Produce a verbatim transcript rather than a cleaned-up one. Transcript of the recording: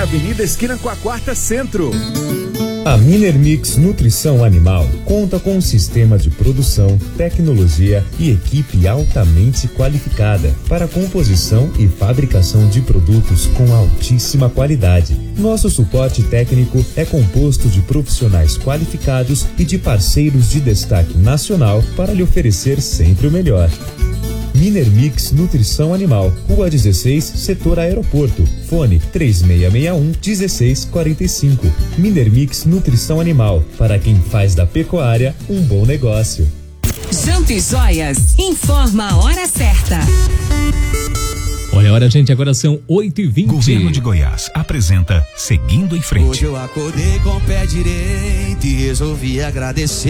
Avenida Esquina com a Quarta Centro. A Minermix Nutrição Animal conta com um sistema de produção, tecnologia e equipe altamente qualificada para a composição e fabricação de produtos com altíssima qualidade. Nosso suporte técnico é composto de profissionais qualificados e de parceiros de destaque nacional para lhe oferecer sempre o melhor. Minermix Nutrição Animal, Rua dezesseis, Setor Aeroporto. Fone três seis seis um, um seis quatro cinco. Minermix Nutrição Animal, para quem faz da pecuária um bom negócio. Janto e Joias informa a hora certa. Olha a hora, gente, agora são oito e vinte. Governo de Goiás apresenta Seguindo em Frente. Hoje eu acordei com o pé direito e resolvi agradecer.